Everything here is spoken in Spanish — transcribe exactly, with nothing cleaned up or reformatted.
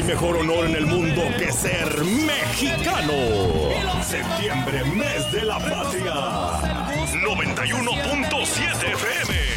hay mejor honor en el mundo que ser mexicano. Septiembre, mes de la patria.